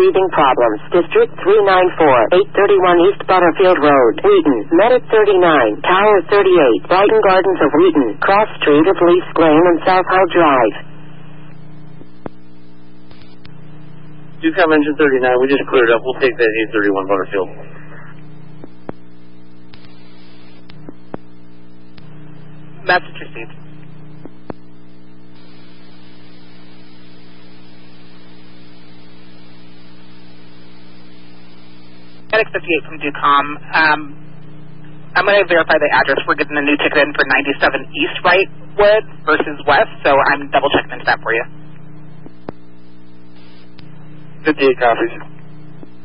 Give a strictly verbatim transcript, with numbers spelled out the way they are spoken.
breathing problems. District three ninety-four, eight thirty-one East Butterfield Road, Wheaton. Medic thirty-nine, Tower thirty-eight, Brighton Gardens of Wheaton, Cross Street of Leafs Lane and South Hull Drive. Newcom engine thirty-nine, we just cleared up. We'll take that eight thirty-one Butterfield. Message received. Medic fifty-eight from Ducom. Um, I'm going to verify the address. We're getting a new ticket in for ninety-seven East Wrightwood versus West, so I'm double checking into that for you. fifty-eight copies.